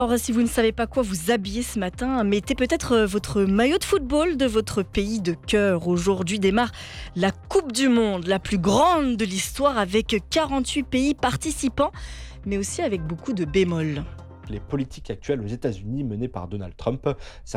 Alors, si vous ne savez pas quoi vous habiller ce matin, mettez peut-être votre maillot de football de votre pays de cœur. Aujourd'hui démarre la Coupe du Monde, la plus grande de l'histoire avec 48 pays participants, mais aussi avec beaucoup de bémols. Les politiques actuelles aux États-Unis menées par Donald Trump,